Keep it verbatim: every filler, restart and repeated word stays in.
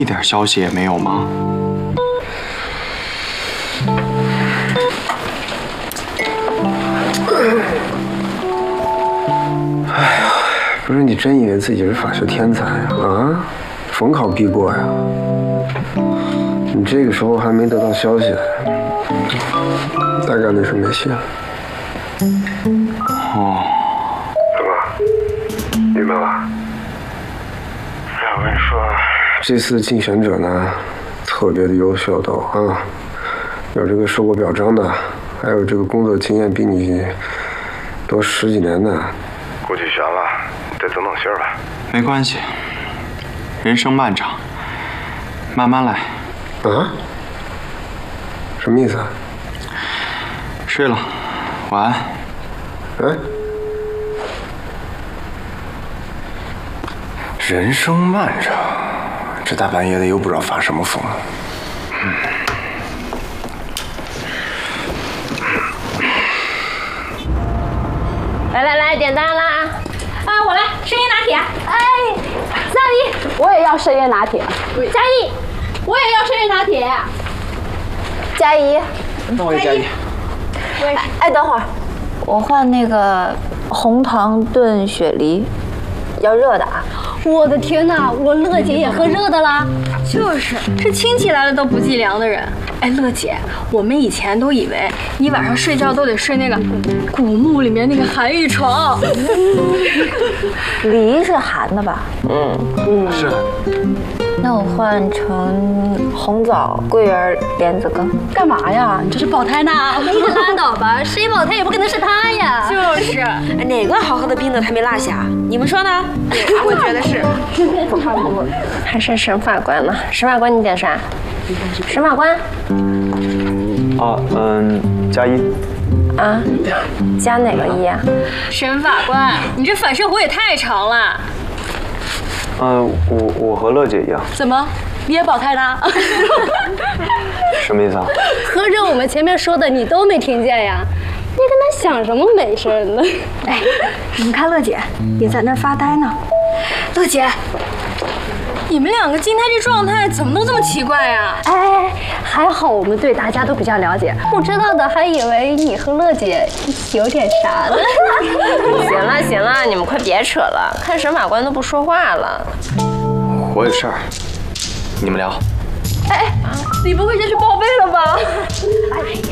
一点消息也没有吗？ 哎呀，不是你真以为自己是法学天才啊？逢考必过呀！你这个时候还没得到消息，大概率是没戏了。 哦。 怎么？明白了？哎，我跟你说，这次竞选者呢，特别的优秀都啊，有这个受过表彰的，还有这个工作经验比你多十几年的。估计悬了，得等等信儿吧。 没关系，人生漫长，慢慢来。 啊？什么意思啊？ 睡了，晚安。 哎。 人生漫长，这大半夜的又不知道发什么疯。嗯。 来来来，点单啦！啊，我来，深椰拿铁。哎，佳怡，我也要深椰拿铁。佳怡，我也要深椰拿铁。佳怡， 那我也佳怡。 我也是。哎，等会儿，我换那个红糖炖雪梨，要热的啊。 我的天哪，我乐姐也喝热的啦！就是，这亲戚来了都不计量的人。哎，乐姐，我们以前都以为你晚上睡觉都得睡那个古墓里面那个寒玉床。 梨是寒的吧？ 嗯嗯，是。 那我换成红枣桂圆莲子羹。 干嘛呀？你这是保胎呢？你可拉倒吧，谁保胎也不可能是他呀。就是， 哪个好喝的冰的他没落下？你们说呢？我觉得是。 差不多。还是沈法官呢？沈法官，你点啥？沈法官。 啊，嗯，加一。 啊？加哪个一啊？ 沈法官，你这反射弧也太长了。 嗯，我我和乐姐一样。 怎么？你也保胎的？ 什么意思啊？ 合着我们前面说的你都没听见呀？你跟他想什么美事呢？哎，你们看乐姐也在那儿发呆呢。乐姐，你们两个今天这状态怎么都这么奇怪呀？哎，还好我们对大家都比较了解，不知道的还以为你和乐姐有点啥呢。 行了行了，你们快别扯了，看沈法官都不说话了。 我有事儿，你们聊。 哎，你不会先去报备了吧？ 哎呀，